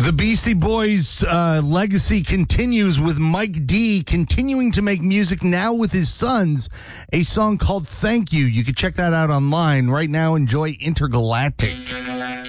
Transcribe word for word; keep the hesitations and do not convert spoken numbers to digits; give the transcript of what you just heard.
The Beastie Boys uh, legacy continues with Mike D continuing to make music now with his sons, a song called Thank You. You can check that out online right now. Enjoy Intergalactic.